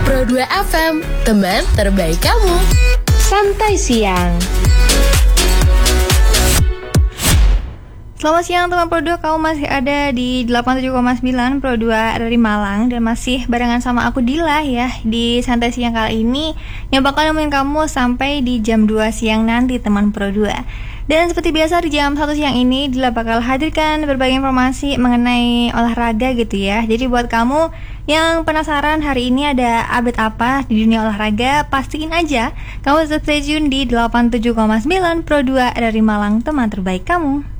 Pro 2 FM, teman terbaik kamu. Santai siang. Selamat siang teman Pro 2, kamu masih ada di 87,9 Pro 2 dari Malang. Dan masih barengan sama aku Dila ya, di Santai Siang kali ini yang bakal nemenin kamu sampai di jam 2 siang nanti teman Pro 2. Dan seperti biasa di jam 1 siang ini Dila bakal hadirkan berbagai informasi mengenai olahraga gitu ya. Jadi buat kamu yang penasaran hari ini ada update apa di dunia olahraga, pastiin aja kamu tetap stay tune di 87,9 Pro 2 dari Malang, teman terbaik kamu.